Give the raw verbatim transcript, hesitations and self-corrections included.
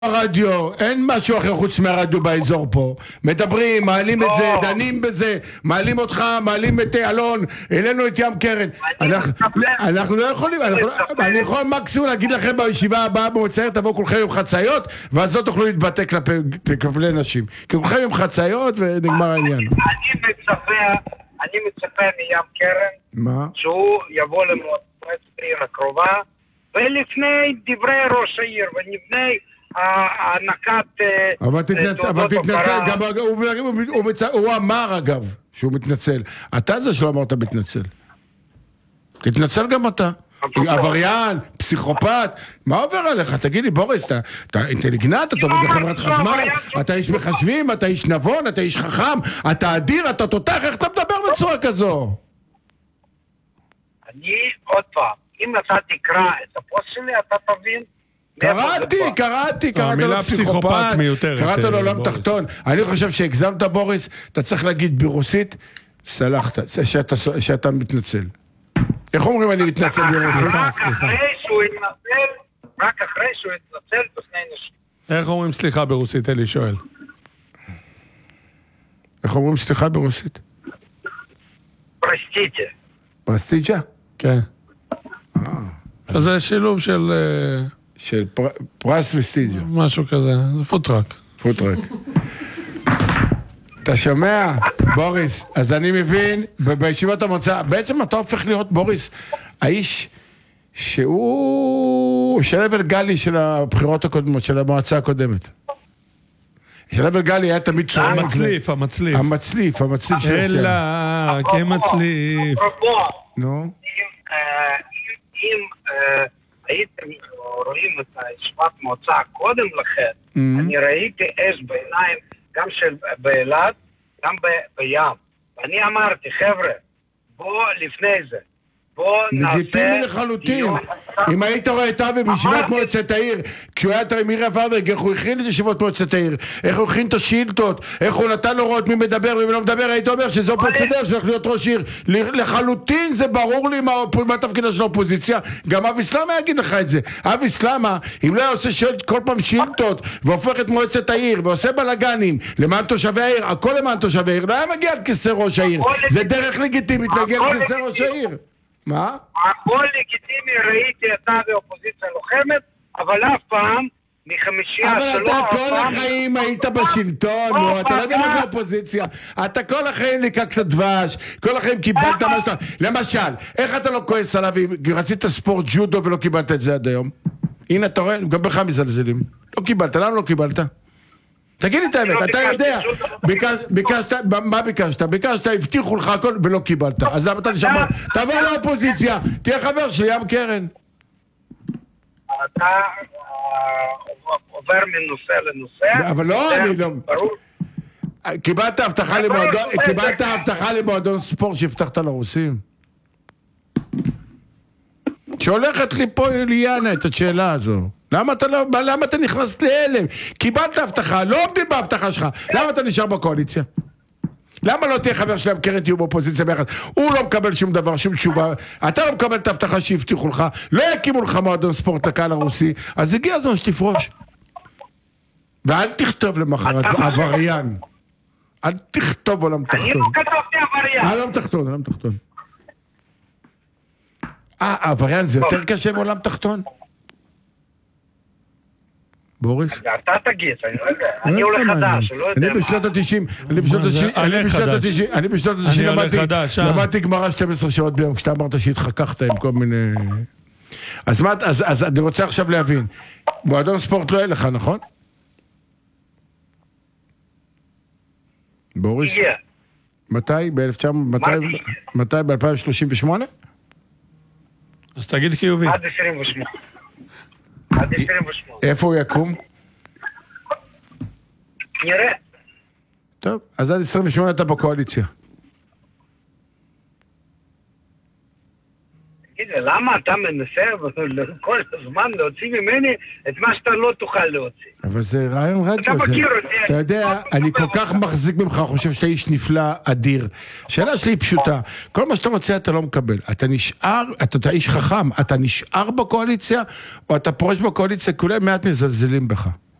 הרדיו, אין משהו אחר חוץ מהרדיו באזור פה. מדברים, מעלים את זה, דנים בזה, מעלים אותך, מעלים את אלון, אלינו את ים קרן. אנחנו לא יכולים, אני יכול מקסימום להגיד לכם בישיבה הבאה במוצאי, תבואו כולכם עם חצאיות, ואז לא תוכלו להתבטא כלפי נשים. כי כולכם עם חצאיות ונגמר העניין. אני מצפה, אני מצפה מים קרן, שהוא יבוא למועצת העיר הקרובה, ולפני דברי ראש העיר, ולפני הענקת... אבל תתנצל, הוא אמר אגב שהוא מתנצל. אתה זה שלא אמרת מתנצל. תתנצל גם אתה. עבריין, פסיכופת, מה עובר עליך? תגיד לי, בוריס, אתה אינטליגנט, אתה עובד בחברת חשמל, אתה איש מחשבים, אתה איש נבון, אתה איש חכם, אתה אדיר, אתה תותח, איך אתה מדבר בצורה כזו? אני, עוד פעם, אם אתה תקרא את הפוסט שלי, אתה תבין. קראתי, קראתי, קראת לו פסיכופת, קראת לו עולם תחתון. אני חושב שהגזמת, בוריס, אתה צריך להגיד ברוסית, סלחת, שאתה מתנצל. איך אומרים אני מתנצל ברוסית? רק אחרי שהוא התנצל, רק אחרי שהוא התנצל בפני נשים. איך אומרים סליחה ברוסית, אלי שואל? איך אומרים סליחה ברוסית? פרסטיטה. פרסטיטה? כן. אז זה שילוב של... של פרס וסטיג'ה. משהו כזה, זה פוטרק. פוטרק. אתה שומע, בוריס? אז אני מבין, בישיבת המוצא, בעצם אתה הופך להיות, בוריס, האיש שהוא שלבל גלי של הבחירות הקודמות, של המועצה הקודמת. שלבל גלי היה תמיד צורם. המצליף, המצליף. המצליף, המצליף של הסרט. אלא, כמצליף. נו? אם הייתם רואים את הישיבת מוצא קודם לכן, אני ראיתי אש בעיניים, גם של באילת, גם בים. ואני אמרתי, חבר'ה, בוא לפני זה, בוא נעשה... לגיטימי לחלוטין. אם היית רואה את אבי בישיבת מועצת העיר, כשהוא היה עם מירי פרברג, איך הוא הכין את ישיבות מועצת העיר, איך הוא הכין את השאילתות, איך הוא נתן לראות מי מדבר ומי לא מדבר, היית אומר שזו פרוצדורה שהולך להיות ראש עיר. לחלוטין זה ברור לי מה תפקידה של האופוזיציה, גם אבי סלאמה יגיד לך את זה. אבי סלאמה, אם לא היה עושה שאלות כל פעם שאילתות, והופך את מועצת העיר, ועושה בלגנים למען תושבי העיר, הכל למען תושבי העיר, לא היה מגיע על כיסא ראש העיר. זה דרך לגיטימית להגיע על כיסא ראש העיר. מה? הכל לגיטימי, ראיתי אתה באופוזיציה לוחמת, אבל אף פעם מחמישייה שלו... אבל אתה כל החיים היית בשלטון, אתה לא יודע מה זה אופוזיציה, אתה כל החיים ליקקת דבש, כל החיים קיבלת משהו, למשל, איך אתה לא כועס עליו אם רצית ספורט ג'ודו ולא קיבלת את זה עד היום? הנה אתה רואה, גם בך מזלזלים, לא קיבלת, למה לא קיבלת? תגיד לי את האמת, אתה יודע, ביקשת, מה ביקשת? ביקשת, הבטיחו לך הכל ולא קיבלת. אז למה אתה נשמע? תבוא לאופוזיציה, תהיה חבר של ים קרן. אתה עובר מנושא לנושא. אבל לא, אני לא... קיבלת הבטחה למועדון ספורט שהבטחת לרוסים? שהולכת לי פה ליאנה את השאלה הזו. למה אתה לא, למה אתה נכנס להלם? קיבלת הבטחה, לא עומדים בהבטחה שלך. למה אתה נשאר בקואליציה? למה לא תהיה חבר שלהם קרן תהיו באופוזיציה ביחד? הוא לא מקבל שום דבר, שום תשובה. אתה לא מקבל את ההבטחה שהבטיחו לך. לא יקימו לך מועדון ספורט לקהל הרוסי. אז הגיע הזמן שתפרוש. ואל תכתוב למחרת עבריין. אל תכתוב עולם תחתון. אני לא כתבתי עבריין. עולם תחתון, עולם תחתון. אה, עבריין זה יותר קשה מעולם תחתון? בוריס? אתה תגיד, אני לא יודע, אני עולה חדש, לא יודע. אני בשנות ה-תשעים, אני בשנות ה-תשעים, אני בשנות ה-תשעים למדתי גמרא שתים עשרה שעות ביום, כשאתה אמרת שהתחככת עם כל מיני... אז מה, אז אני רוצה עכשיו להבין, מועדון ספורט לא יהיה לך, נכון? בוריס? מתי? מתי? ב-אלפיים שלושים ושמונה? אז תגיד חיובי. עד עשרים ושמונה. עד עשרים ושמונה. איפה הוא יקום? נראה. טוב, אז עד עשרים ושמונה אתה בקואליציה. תגיד, למה אתה מנסה כל הזמן להוציא ממני את מה שאתה לא תוכל להוציא? אבל זה רעיון רדיו. אתה מכיר אותי. אתה יודע, אני כל כך מחזיק ממך, חושב שאתה איש נפלא, אדיר. השאלה שלי היא פשוטה. כל מה שאתה רוצה אתה לא מקבל. אתה נשאר, אתה איש חכם, אתה נשאר בקואליציה, או אתה פורש בקואליציה, כולם מעט מזלזלים בך.